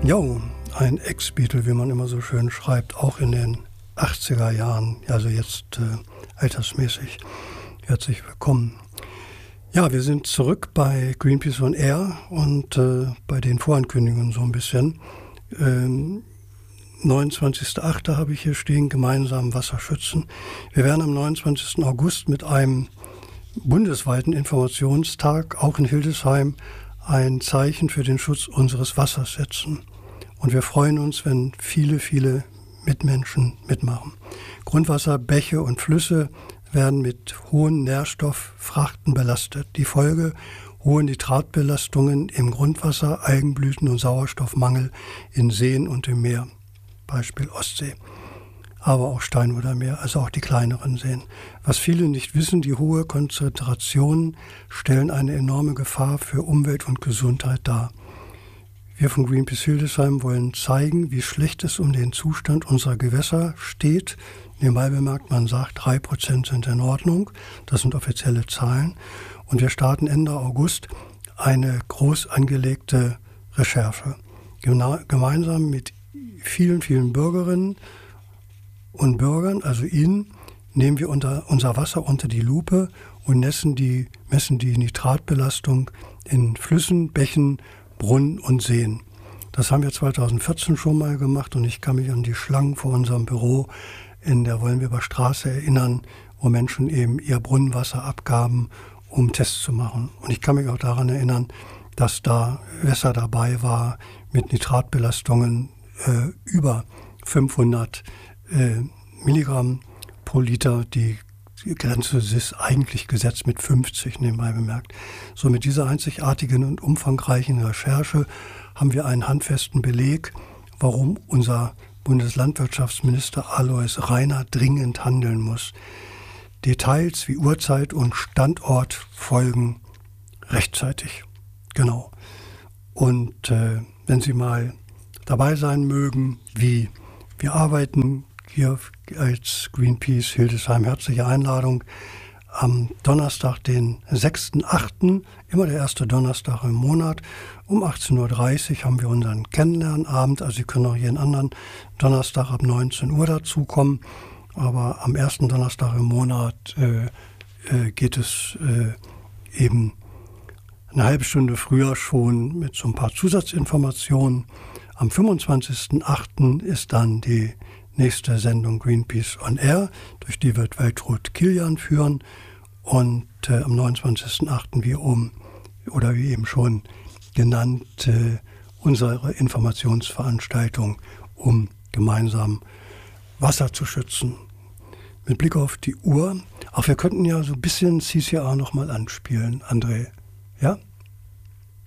Jo, ein Ex-Beatle, wie man immer so schön schreibt, auch in den 80er Jahren, also jetzt altersmäßig. Herzlich willkommen. Ja, wir sind zurück bei Greenpeace on Air und bei den Vorankündigungen so ein bisschen. 29.08. habe ich hier stehen, gemeinsam Wasser schützen. Wir werden am 29. August mit einem bundesweiten Informationstag, auch in Hildesheim, ein Zeichen für den Schutz unseres Wassers setzen. Und wir freuen uns, wenn viele, viele Mitmenschen mitmachen. Grundwasser, Bäche und Flüsse werden mit hohen Nährstofffrachten belastet. Die Folge: hohe Nitratbelastungen im Grundwasser, Algenblüten und Sauerstoffmangel in Seen und im Meer. Beispiel Ostsee. Aber auch Steinhuder-Meer, also auch die kleineren Seen. Was viele nicht wissen, die hohe Konzentrationen stellen eine enorme Gefahr für Umwelt und Gesundheit dar. Wir von Greenpeace Hildesheim wollen zeigen, wie schlecht es um den Zustand unserer Gewässer steht. Nebenbei bemerkt, man sagt, 3% sind in Ordnung. Das sind offizielle Zahlen. Und wir starten Ende August eine groß angelegte Recherche. Gemeinsam mit vielen, vielen Bürgerinnen und Bürgern, also Ihnen, nehmen wir unser Wasser unter die Lupe und messen die Nitratbelastung in Flüssen, Bächen, Brunnen und Seen. Das haben wir 2014 schon mal gemacht und ich kann mich an die Schlangen vor unserem Büro in der Wollenweber Straße erinnern, wo Menschen eben ihr Brunnenwasser abgaben, um Tests zu machen. Und ich kann mich auch daran erinnern, dass da Wasser dabei war mit Nitratbelastungen über 500 Milligramm pro Liter. Die Grenze ist eigentlich gesetzt mit 50, nebenbei bemerkt. So, mit dieser einzigartigen und umfangreichen Recherche haben wir einen handfesten Beleg, warum unser Bundeslandwirtschaftsminister Alois Rainer dringend handeln muss. Details wie Uhrzeit und Standort folgen rechtzeitig. Genau. Und wenn Sie mal dabei sein mögen, wie wir arbeiten hier als Greenpeace Hildesheim, herzliche Einladung. Am Donnerstag, den 6.8., immer der erste Donnerstag im Monat, um 18.30 Uhr haben wir unseren Kennenlernabend. Also Sie können auch jeden anderen Donnerstag ab 19 Uhr dazukommen. Aber am ersten Donnerstag im Monat geht es eben eine halbe Stunde früher schon mit so ein paar Zusatzinformationen. Am 25.8. ist dann die nächste Sendung Greenpeace on Air, durch die wird Waltraud Kilian führen. Und am 29.8. wie eben schon genannt, unsere Informationsveranstaltung, um gemeinsam Wasser zu schützen. Mit Blick auf die Uhr. Auch wir könnten ja so ein bisschen CCR nochmal anspielen, André. Ja?